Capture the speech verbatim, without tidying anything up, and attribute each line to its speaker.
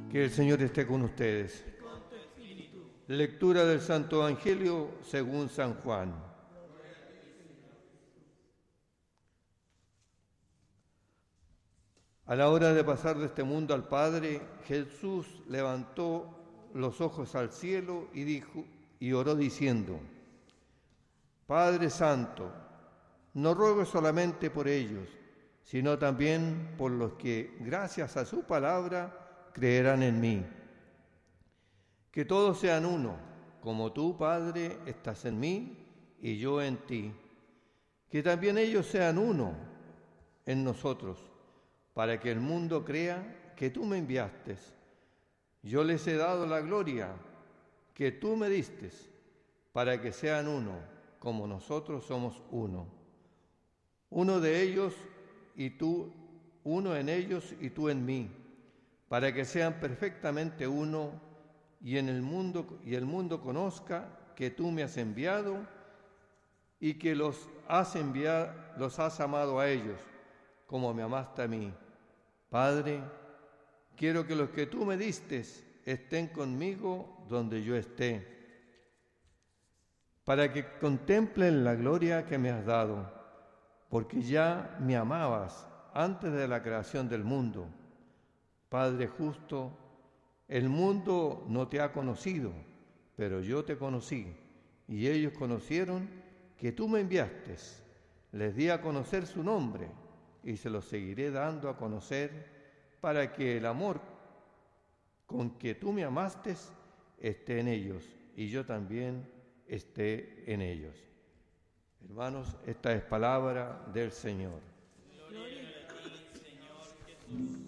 Speaker 1: Que el Señor esté con ustedes. Lectura del Santo Evangelio según San Juan. A la hora de pasar de este mundo al Padre, Jesús levantó los ojos al cielo y dijo y oró diciendo: Padre Santo, no ruego solamente por ellos, sino también por los que, gracias a su palabra, creerán en mí. Que todos sean uno, como tú, Padre, estás en mí y yo en ti. Que también ellos sean uno en nosotros, para que el mundo crea que tú me enviaste. Yo les he dado la gloria que tú me diste, para que sean uno, como nosotros somos uno. Uno de ellos y tú, uno en ellos y tú en mí, para que sean perfectamente uno y en el mundo y el mundo conozca que tú me has enviado y que los has enviado, los has amado a ellos, como me amaste a mí. Padre, quiero que los que tú me diste estén conmigo donde yo esté, para que contemplen la gloria que me has dado, porque ya me amabas antes de la creación del mundo. Padre justo, el mundo no te ha conocido, pero yo te conocí, y ellos conocieron que tú me enviaste. Les di a conocer su nombre, y se los seguiré dando a conocer, para que el amor con que tú me amaste esté en ellos, y yo también esté en ellos. Hermanos, esta es palabra del Señor.
Speaker 2: Gloria a ti, Señor Jesús.